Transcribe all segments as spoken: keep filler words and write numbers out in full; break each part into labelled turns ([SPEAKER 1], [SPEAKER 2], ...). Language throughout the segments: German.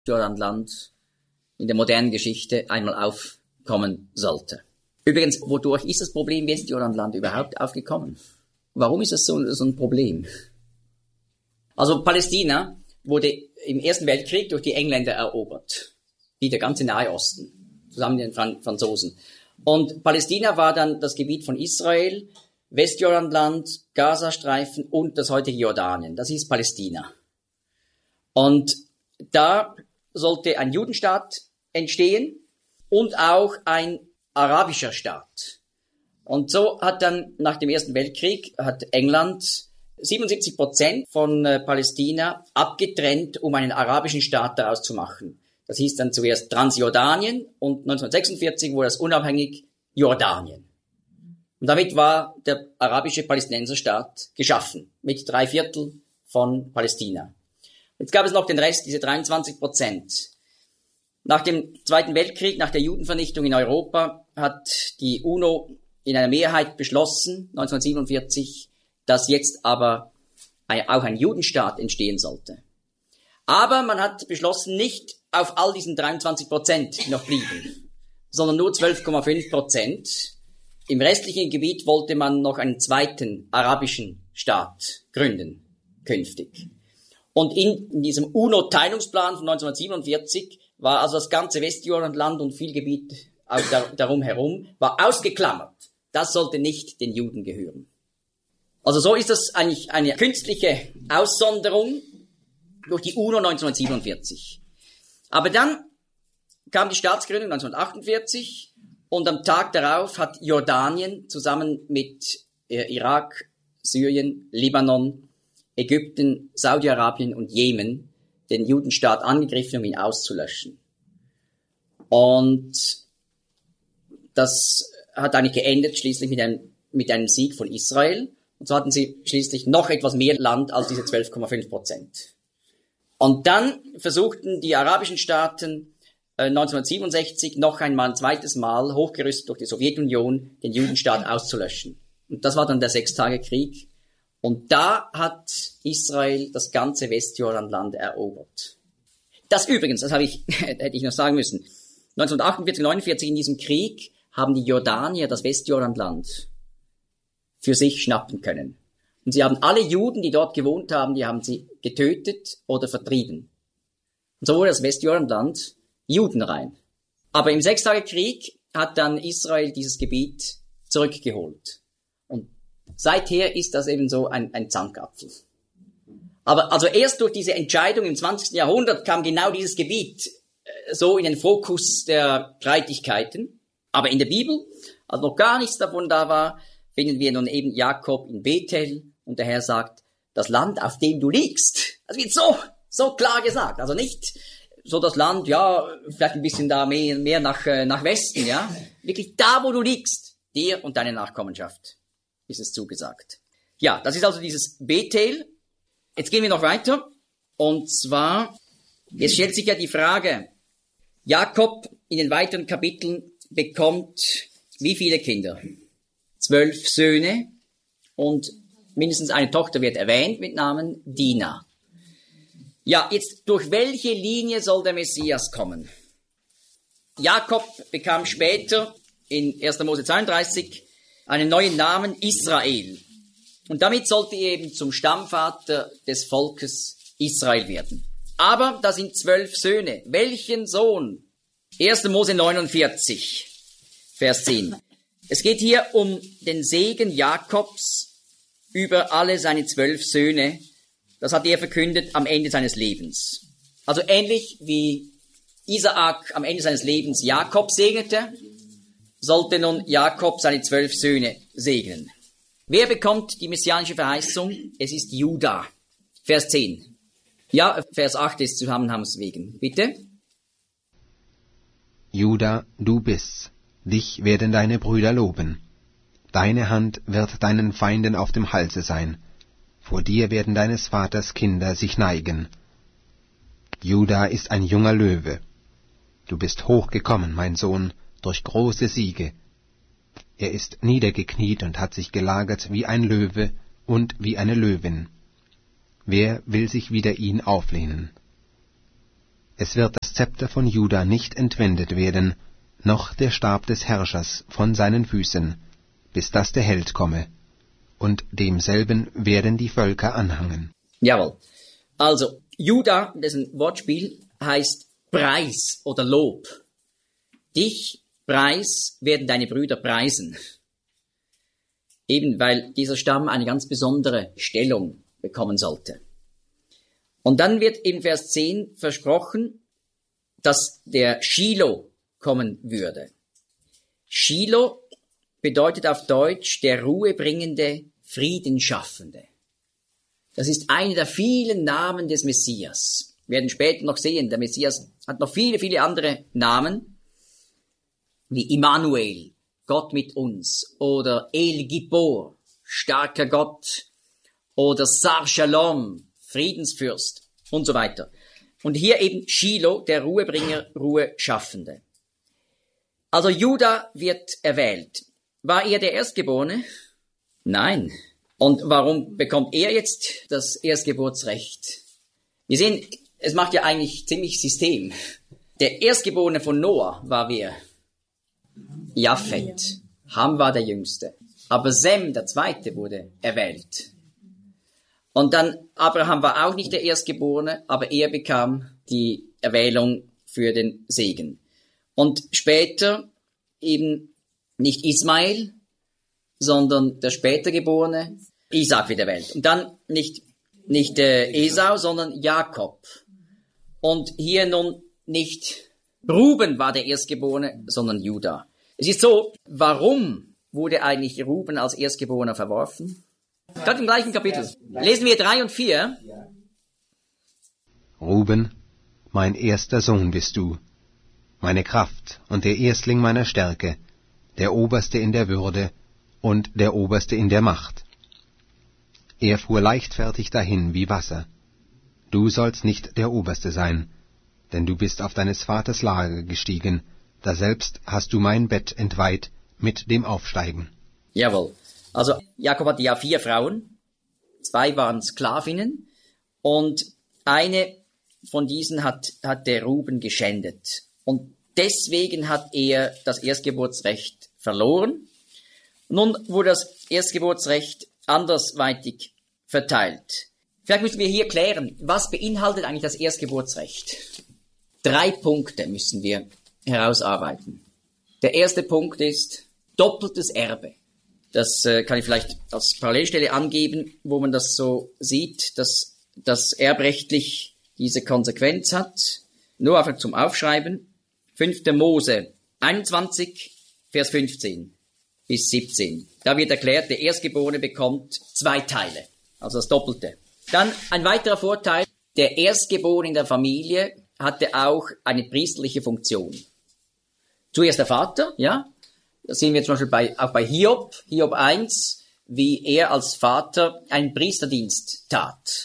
[SPEAKER 1] Jordanland in der modernen Geschichte einmal aufkommen sollte. Übrigens, wodurch ist das Problem Westjordanland überhaupt aufgekommen? Warum ist das so, so ein Problem? Also Palästina wurde im Ersten Weltkrieg durch die Engländer erobert, wie der ganze Nahe Osten, zusammen mit den Fran- Franzosen. Und Palästina war dann das Gebiet von Israel, Westjordanland, Gazastreifen und das heutige Jordanien. Das hieß Palästina. Und da sollte ein Judenstaat entstehen und auch ein arabischer Staat. Und so hat dann nach dem Ersten Weltkrieg hat England siebenundsiebzig Prozent von äh, Palästina abgetrennt, um einen arabischen Staat daraus zu machen. Das hieß dann zuerst Transjordanien und neunzehnhundertsechsundvierzig wurde das unabhängig Jordanien. Und damit war der arabische Palästinenserstaat geschaffen, mit drei Viertel von Palästina. Jetzt gab es noch den Rest, diese dreiundzwanzig Prozent. Nach dem Zweiten Weltkrieg, nach der Judenvernichtung in Europa, hat die UNO in einer Mehrheit beschlossen, neunzehnhundertsiebenundvierzig, dass jetzt aber ein, auch ein Judenstaat entstehen sollte. Aber man hat beschlossen, nicht auf all diesen dreiundzwanzig Prozent die noch blieben, sondern nur zwölf Komma fünf Prozent. Im restlichen Gebiet wollte man noch einen zweiten arabischen Staat gründen, künftig. Und in, in diesem UNO-Teilungsplan von neunzehnhundertsiebenundvierzig war also das ganze Westjordanland und viel Gebiet auch da, darum herum, war ausgeklammert. Das sollte nicht den Juden gehören. Also so ist das eigentlich eine künstliche Aussonderung durch die UNO neunzehnhundertsiebenundvierzig. Aber dann kam die Staatsgründung neunzehnhundertachtundvierzig und am Tag darauf hat Jordanien zusammen mit äh, Irak, Syrien, Libanon, Ägypten, Saudi-Arabien und Jemen den Judenstaat angegriffen, um ihn auszulöschen. Und das hat eigentlich geendet schließlich mit einem, mit einem Sieg von Israel. Und so hatten sie schließlich noch etwas mehr Land als diese zwölf Komma fünf Prozent. Und dann versuchten die arabischen Staaten äh, neunzehnhundertsiebenundsechzig noch einmal ein zweites Mal, hochgerüstet durch die Sowjetunion, den Judenstaat auszulöschen. Und das war dann der Sechstagekrieg. Und da hat Israel das ganze Westjordanland erobert. Das übrigens, das habe ich, hätte ich noch sagen müssen, neunzehnhundertachtundvierzig, neunundvierzig in diesem Krieg haben die Jordanier das Westjordanland für sich schnappen können. Und sie haben alle Juden, die dort gewohnt haben, die haben sie getötet oder vertrieben. Und so wurde das Westjordanland judenrein. Aber im Sechstagekrieg hat dann Israel dieses Gebiet zurückgeholt. Und seither ist das eben so ein, ein Zankapfel. Aber also erst durch diese Entscheidung im zwanzigsten Jahrhundert kam genau dieses Gebiet äh, so in den Fokus der Streitigkeiten. Aber in der Bibel, als noch gar nichts davon da war, finden wir nun eben Jakob in Bethel und der Herr sagt, das Land, auf dem du liegst. Das wird so, so klar gesagt. Also nicht so das Land, ja, vielleicht ein bisschen da mehr, mehr nach, äh, nach Westen, ja. Wirklich da, wo du liegst, dir und deine Nachkommenschaft ist es zugesagt. Ja, das ist also dieses Bethel. Jetzt gehen wir noch weiter. Und zwar, jetzt stellt sich ja die Frage, Jakob in den weiteren Kapiteln bekommt wie viele Kinder? Zwölf Söhne und mindestens eine Tochter wird erwähnt mit Namen Dina. Ja, jetzt durch welche Linie soll der Messias kommen? Jakob bekam später in erster Mose zweiunddreißig einen neuen Namen Israel. Und damit sollte er eben zum Stammvater des Volkes Israel werden. Aber da sind zwölf Söhne. Welchen Sohn? erster Mose neunundvierzig, Vers zehn. Es geht hier um den Segen Jakobs über alle seine zwölf Söhne. Das hat er verkündet am Ende seines Lebens. Also ähnlich wie Isaak am Ende seines Lebens Jakob segnete, sollte nun Jakob seine zwölf Söhne segnen. Wer bekommt die messianische Verheißung? Es ist Juda. Vers zehn. Ja, Vers acht ist Zusammenhangs wegen. Bitte.
[SPEAKER 2] Juda, du bist's. Dich werden deine Brüder loben. Deine Hand wird deinen Feinden auf dem Halse sein. Vor dir werden deines Vaters Kinder sich neigen. Juda ist ein junger Löwe. Du bist hochgekommen, mein Sohn, durch große Siege. Er ist niedergekniet und hat sich gelagert wie ein Löwe und wie eine Löwin. Wer will sich wider ihn auflehnen? Es wird das Zepter von Juda nicht entwendet werden, noch der Stab des Herrschers von seinen Füßen, bis dass der Held komme, und demselben werden die Völker anhangen.
[SPEAKER 1] Jawohl. Also, Juda, dessen Wortspiel heißt Preis oder Lob. Dich, Preis, werden deine Brüder preisen. Eben weil dieser Stamm eine ganz besondere Stellung bekommen sollte. Und dann wird im Vers zehn versprochen, dass der Shiloh kommen würde. Shiloh bedeutet auf Deutsch der ruhebringende, Friedenschaffende. Das ist einer der vielen Namen des Messias. Wir werden später noch sehen, der Messias hat noch viele, viele andere Namen, wie Immanuel, Gott mit uns, oder El Gibor, starker Gott, oder Sar Shalom, Friedensfürst und so weiter. Und hier eben Shiloh, der Ruhebringer, Ruheschaffende. Also Juda wird erwählt. War er der Erstgeborene? Nein. Und warum bekommt er jetzt das Erstgeburtsrecht? Wir sehen, es macht ja eigentlich ziemlich System. Der Erstgeborene von Noah war wer? Japhet. Ham war der Jüngste. Aber Sem, der Zweite, wurde erwählt. Und dann, Abraham war auch nicht der Erstgeborene, aber er bekam die Erwählung für den Segen. Und später eben nicht Ismael, sondern der später Geborene, Isaac wird erwählt. Und dann nicht, nicht äh, Esau, sondern Jakob. Und hier nun nicht Ruben war der Erstgeborene, sondern Juda. Es ist so, warum wurde eigentlich Ruben als Erstgeborener verworfen? Gerade im gleichen Kapitel. Lesen wir drei und vier.
[SPEAKER 2] Ruben, mein erster Sohn bist du, meine Kraft und der Erstling meiner Stärke, der Oberste in der Würde und der Oberste in der Macht. Er fuhr leichtfertig dahin wie Wasser. Du sollst nicht der Oberste sein, denn du bist auf deines Vaters Lager gestiegen, daselbst hast du mein Bett entweiht mit dem Aufsteigen.
[SPEAKER 1] Jawohl. Also Jakob hatte ja vier Frauen, zwei waren Sklavinnen und eine von diesen hat, hat der Ruben geschändet. Und deswegen hat er das Erstgeburtsrecht verloren. Nun wurde das Erstgeburtsrecht andersweitig verteilt. Vielleicht müssen wir hier klären, was beinhaltet eigentlich das Erstgeburtsrecht? Drei Punkte müssen wir herausarbeiten. Der erste Punkt ist doppeltes Erbe. Das äh, kann ich vielleicht als Parallelstelle angeben, wo man das so sieht, dass das erbrechtlich diese Konsequenz hat. Nur einfach zum Aufschreiben. fünfter Mose einundzwanzig, Vers fünfzehn bis siebzehn. Da wird erklärt, der Erstgeborene bekommt zwei Teile, also das Doppelte. Dann ein weiterer Vorteil, der Erstgeborene in der Familie hatte auch eine priesterliche Funktion. Zuerst der Vater, ja. Das sehen wir zum Beispiel bei, auch bei Hiob, Hiob eins, wie er als Vater einen Priesterdienst tat.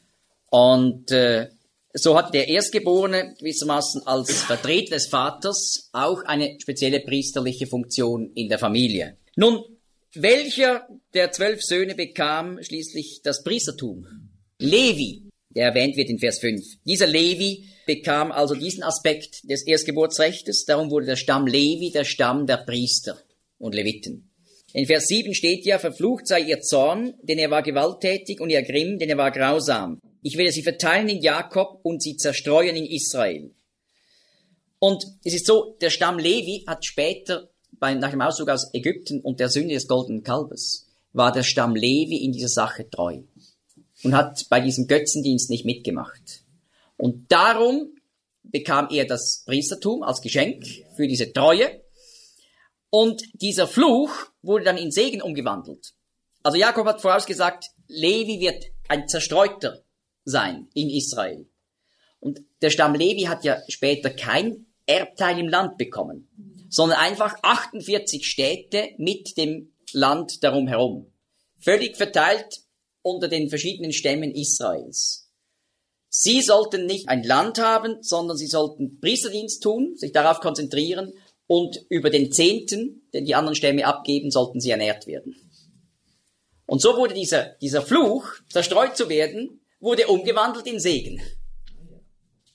[SPEAKER 1] Und äh, so hat der Erstgeborene gewissermaßen als Vertreter des Vaters auch eine spezielle priesterliche Funktion in der Familie. Nun, welcher der zwölf Söhne bekam schließlich das Priestertum? Levi, der erwähnt wird in Vers fünf. Dieser Levi bekam also diesen Aspekt des Erstgeburtsrechtes, darum wurde der Stamm Levi der Stamm der Priester und Leviten. In Vers sieben steht ja, verflucht sei ihr Zorn, denn er war gewalttätig, und ihr Grimm, denn er war grausam. Ich werde sie verteilen in Jakob und sie zerstreuen in Israel. Und es ist so, der Stamm Levi hat später, bei, nach dem Auszug aus Ägypten und der Sünde des goldenen Kalbes, war der Stamm Levi in dieser Sache treu und hat bei diesem Götzendienst nicht mitgemacht. Und darum bekam er das Priestertum als Geschenk für diese Treue. Und dieser Fluch wurde dann in Segen umgewandelt. Also Jakob hat vorausgesagt, Levi wird ein Zerstreuter sein in Israel. Und der Stamm Levi hat ja später kein Erbteil im Land bekommen, sondern einfach achtundvierzig Städte mit dem Land darum herum. Völlig verteilt unter den verschiedenen Stämmen Israels. Sie sollten nicht ein Land haben, sondern sie sollten Priesterdienst tun, sich darauf konzentrieren, und über den Zehnten, den die anderen Stämme abgeben, sollten sie ernährt werden. Und so wurde dieser, dieser Fluch, zerstreut zu werden, wurde umgewandelt in Segen.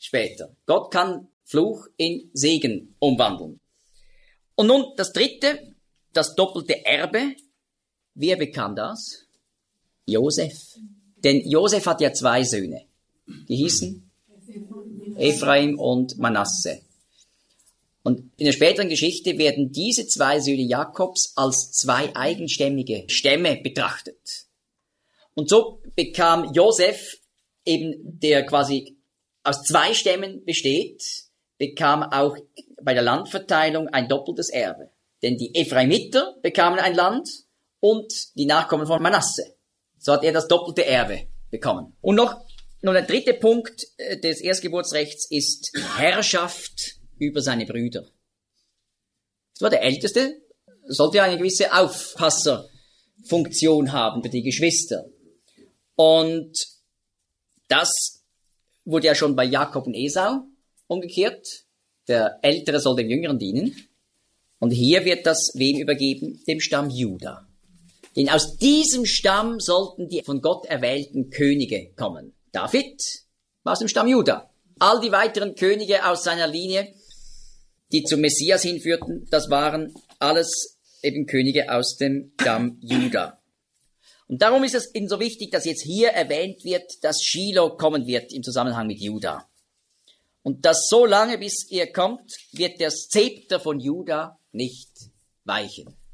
[SPEAKER 1] später. Gott kann Fluch in Segen umwandeln. Und nun das dritte, das doppelte Erbe. Wer bekam das? Josef. Denn Josef hat ja zwei Söhne. Die hießen Ephraim und Manasse. Und in der späteren Geschichte werden diese zwei Söhne Jakobs als zwei eigenstämmige Stämme betrachtet. Und so bekam Josef, eben der quasi aus zwei Stämmen besteht, bekam auch bei der Landverteilung ein doppeltes Erbe. Denn die Ephraimiter bekamen ein Land und die Nachkommen von Manasse. So hat er das doppelte Erbe bekommen. Und noch, noch der dritte Punkt des Erstgeburtsrechts ist Herrschaft über seine Brüder. Das war der Älteste, sollte ja eine gewisse Aufpasserfunktion haben für die Geschwister. Und das wurde ja schon bei Jakob und Esau umgekehrt. Der Ältere soll dem Jüngeren dienen. Und hier wird das wem übergeben? Dem Stamm Juda. Denn aus diesem Stamm sollten die von Gott erwählten Könige kommen. David war aus dem Stamm Juda. All die weiteren Könige aus seiner Linie, die zum Messias hinführten, das waren alles eben Könige aus dem Stamm Juda. Und darum ist es eben so wichtig, dass jetzt hier erwähnt wird, dass Shiloh kommen wird im Zusammenhang mit Juda. Und dass so lange, bis er kommt, wird der Zepter von Juda nicht weichen.